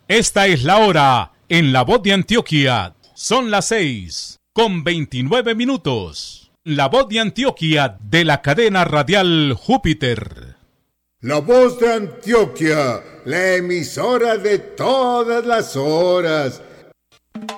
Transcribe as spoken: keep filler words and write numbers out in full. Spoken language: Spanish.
Esta es la hora en La Voz de Antioquia. Son las seis con veintinueve minutos. La Voz de Antioquia de la cadena radial Júpiter. La Voz de Antioquia, la emisora de todas las horas.